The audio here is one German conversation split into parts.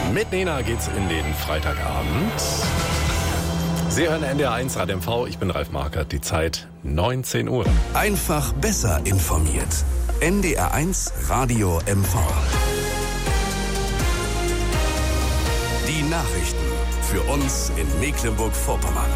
Mit Nena geht's in den Freitagabend. Sie hören NDR1 Radio MV, ich bin Ralf Markert, die Zeit 19 Uhr. Einfach besser informiert. NDR1 Radio MV. Die Nachrichten für uns in Mecklenburg-Vorpommern.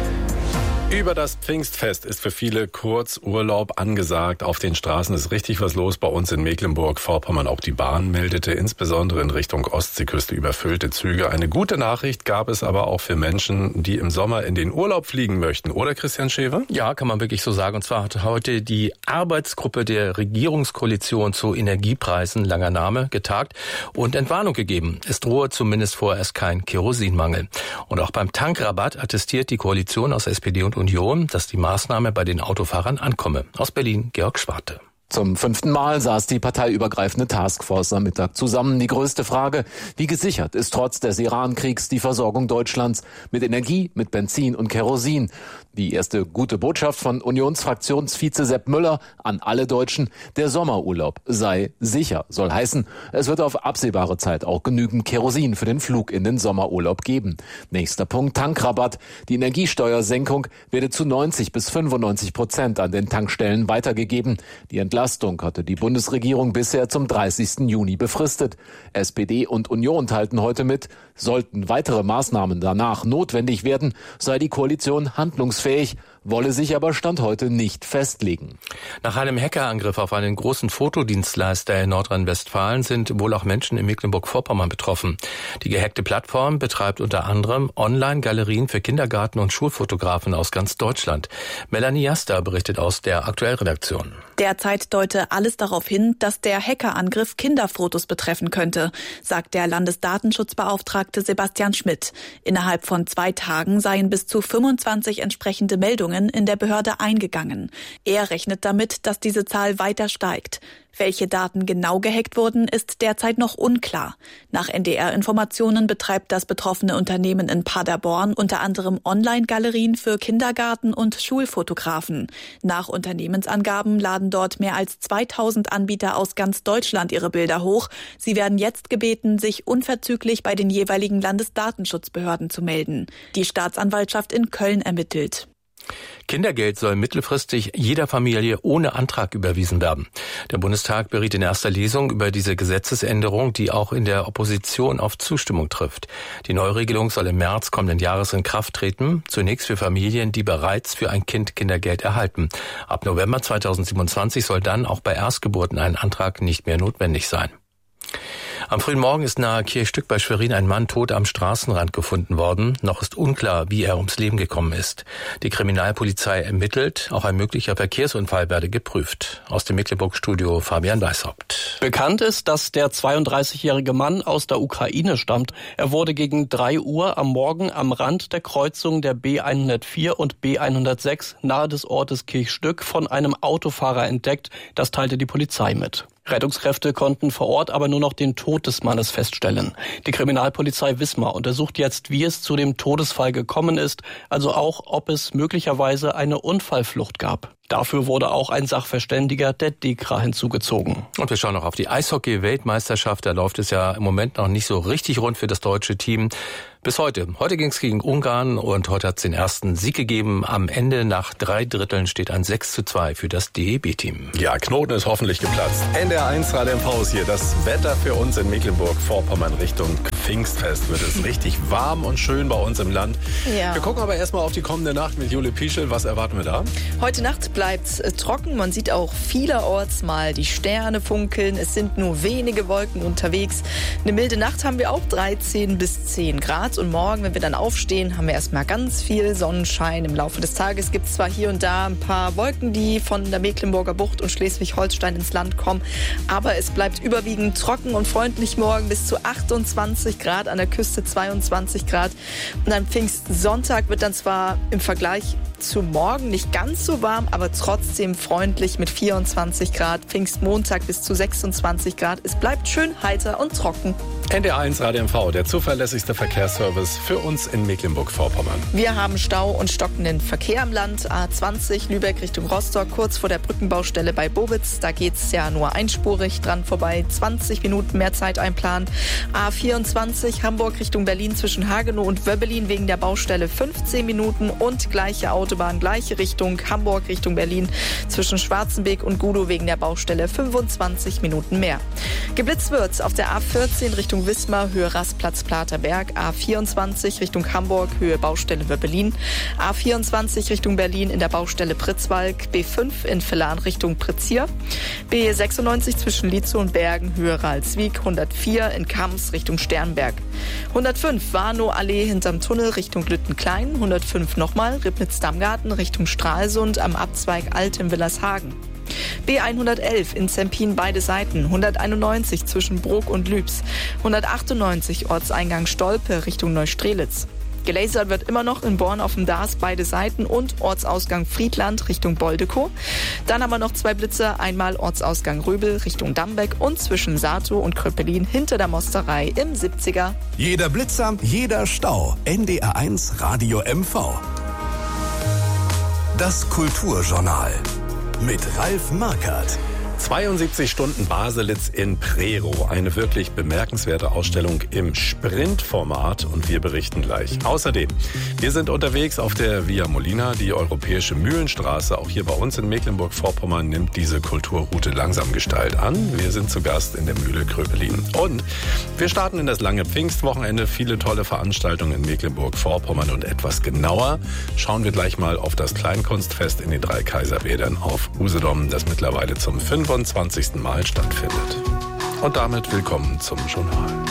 Über das Pfingstfest ist für viele Kurzurlaub angesagt. Auf den Straßen ist richtig was los bei uns in Mecklenburg-Vorpommern. Auch die Bahn meldete insbesondere in Richtung Ostseeküste überfüllte Züge. Eine gute Nachricht gab es aber auch für Menschen, die im Sommer in den Urlaub fliegen möchten. Oder, Christian Schewe? Ja, kann man wirklich so sagen. Und zwar hat heute die Arbeitsgruppe der Regierungskoalition zu Energiepreisen, langer Name, getagt und Entwarnung gegeben. Es drohe zumindest vorerst kein Kerosinmangel. Und auch beim Tankrabatt attestiert die Koalition aus SPD und Union, dass die Maßnahme bei den Autofahrern ankomme. Aus Berlin, Georg Schwarte. Zum 5. Mal saß die parteiübergreifende Taskforce am Mittag zusammen. Die größte Frage: Wie gesichert ist trotz des Iran-Kriegs die Versorgung Deutschlands mit Energie, mit Benzin und Kerosin? Die erste gute Botschaft von Unionsfraktionsvize Sepp Müller an alle Deutschen: Der Sommerurlaub sei sicher. Soll heißen, es wird auf absehbare Zeit auch genügend Kerosin für den Flug in den Sommerurlaub geben. Nächster Punkt: Tankrabatt. Die Energiesteuersenkung werde zu 90-95% an den Tankstellen weitergegeben. Die Entlastung hatte die Bundesregierung bisher zum 30. Juni befristet. SPD und Union teilten heute mit, sollten weitere Maßnahmen danach notwendig werden, sei die Koalition handlungsfähig, wolle sich aber Stand heute nicht festlegen. Nach einem Hackerangriff auf einen großen Fotodienstleister in Nordrhein-Westfalen sind wohl auch Menschen in Mecklenburg-Vorpommern betroffen. Die gehackte Plattform betreibt unter anderem Online-Galerien für Kindergarten- und Schulfotografen aus ganz Deutschland. Melanie Jaster berichtet aus der Aktuellredaktion. Derzeit deute alles darauf hin, dass der Hackerangriff Kinderfotos betreffen könnte, sagt der Landesdatenschutzbeauftragte Sebastian Schmidt. Innerhalb von 2 Tagen seien bis zu 25 entsprechende Meldungen in der Behörde eingegangen. Er rechnet damit, dass diese Zahl weiter steigt. Welche Daten genau gehackt wurden, ist derzeit noch unklar. Nach NDR-Informationen betreibt das betroffene Unternehmen in Paderborn unter anderem Online-Galerien für Kindergarten- und Schulfotografen. Nach Unternehmensangaben laden dort mehr als 2000 Anbieter aus ganz Deutschland ihre Bilder hoch. Sie werden jetzt gebeten, sich unverzüglich bei den jeweiligen Landesdatenschutzbehörden zu melden. Die Staatsanwaltschaft in Köln ermittelt. Kindergeld soll mittelfristig jeder Familie ohne Antrag überwiesen werden. Der Bundestag beriet in erster Lesung über diese Gesetzesänderung, die auch in der Opposition auf Zustimmung trifft. Die Neuregelung soll im März kommenden Jahres in Kraft treten, zunächst für Familien, die bereits für ein Kind Kindergeld erhalten. Ab November 2027 soll dann auch bei Erstgeburten ein Antrag nicht mehr notwendig sein. Am frühen Morgen ist nahe Kirchstück bei Schwerin ein Mann tot am Straßenrand gefunden worden. Noch ist unklar, wie er ums Leben gekommen ist. Die Kriminalpolizei ermittelt, auch ein möglicher Verkehrsunfall werde geprüft. Aus dem Mecklenburg-Studio Fabian Weishaupt. Bekannt ist, dass der 32-jährige Mann aus der Ukraine stammt. Er wurde gegen 3 Uhr am Morgen am Rand der Kreuzung der B104 und B106 nahe des Ortes Kirchstück von einem Autofahrer entdeckt. Das teilte die Polizei mit. Rettungskräfte konnten vor Ort aber nur noch den Tod des Mannes feststellen. Die Kriminalpolizei Wismar untersucht jetzt, wie es zu dem Todesfall gekommen ist, also auch, ob es möglicherweise eine Unfallflucht gab. Dafür wurde auch ein Sachverständiger der DEKRA hinzugezogen. Und wir schauen noch auf die Eishockey-Weltmeisterschaft. Da läuft es ja im Moment noch nicht so richtig rund für das deutsche Team. Bis heute. Heute ging es gegen Ungarn und heute hat es den ersten Sieg gegeben. Am Ende nach 3 Dritteln steht ein 6:2 für das DEB-Team. Ja, Knoten ist hoffentlich geplatzt. NDR1 Radio MV ist hier. Das Wetter für uns in Mecklenburg-Vorpommern Richtung Pfingstfest wird es richtig warm und schön bei uns im Land. Ja. Wir gucken aber erstmal auf die kommende Nacht mit Jule Pieschel. Was erwarten wir da? Heute Nacht bleibt es trocken. Man sieht auch vielerorts mal die Sterne funkeln. Es sind nur wenige Wolken unterwegs. Eine milde Nacht haben wir auch, 13 bis 10 Grad. Und morgen, wenn wir dann aufstehen, haben wir erstmal ganz viel Sonnenschein. Im Laufe des Tages gibt es zwar hier und da ein paar Wolken, die von der Mecklenburger Bucht und Schleswig-Holstein ins Land kommen, aber es bleibt überwiegend trocken und freundlich morgen bis zu 28 Grad, an der Küste 22 Grad. Und am Pfingstsonntag wird dann zwar im Vergleich zu morgen nicht ganz so warm, aber trotzdem freundlich mit 24 Grad. Pfingstmontag bis zu 26 Grad. Es bleibt schön heiter und trocken. NDR1 Radio MV, der zuverlässigste Verkehrsservice für uns in Mecklenburg-Vorpommern. Wir haben Stau und stockenden Verkehr im Land. A20 Lübeck Richtung Rostock, kurz vor der Brückenbaustelle bei Bobitz. Da geht's ja nur einspurig dran vorbei. 20 Minuten mehr Zeit einplanen. A24 Hamburg Richtung Berlin zwischen Hagenow und Wöbbelin wegen der Baustelle 15 Minuten. Und gleiche Autobahn, gleiche Richtung, Hamburg Richtung Berlin zwischen Schwarzenbeek und Gudow wegen der Baustelle 25 Minuten mehr. Geblitzt wird's auf der A14 Richtung Wismar, Höhe Rastplatz-Platerberg, A24 Richtung Hamburg, Höhe Baustelle Wöbbelin, A24 Richtung Berlin in der Baustelle Pritzwalk, B5 in Villan Richtung Pritzier, B96 zwischen Lietzow und Bergen, Höhe Ralswiek, 104 in Kams Richtung Sternberg, 105 Warnow-Allee hinterm Tunnel Richtung Lüttenklein, 105 nochmal Ribnitz-Damgarten Richtung Stralsund am Abzweig Altem-Willershagen. B111 in Zempin beide Seiten, 191 zwischen Brok und Lübs, 198 Ortseingang Stolpe Richtung Neustrelitz. Gelasert wird immer noch in Born auf dem Daas beide Seiten und Ortsausgang Friedland Richtung Boldekow. Dann haben wir noch 2 Blitze, einmal Ortsausgang Röbel Richtung Dambeck und zwischen Satow und Kröpelin hinter der Mosterei im 70er. Jeder Blitzer, jeder Stau. NDR1 Radio MV. Das Kulturjournal mit Ralf Markert. 72 Stunden Baselitz in Prerow. Eine wirklich bemerkenswerte Ausstellung im Sprintformat und wir berichten gleich. Außerdem, wir sind unterwegs auf der Via Molina, die europäische Mühlenstraße. Auch hier bei uns in Mecklenburg-Vorpommern nimmt diese Kulturroute langsam Gestalt an. Wir sind zu Gast in der Mühle Kröpelin. Und wir starten in das lange Pfingstwochenende. Viele tolle Veranstaltungen in Mecklenburg-Vorpommern und etwas genauer schauen wir gleich mal auf das Kleinkunstfest in den 3 Kaiserbädern auf Usedom, das mittlerweile zum 25. Mal stattfindet. Und damit willkommen zum Journal.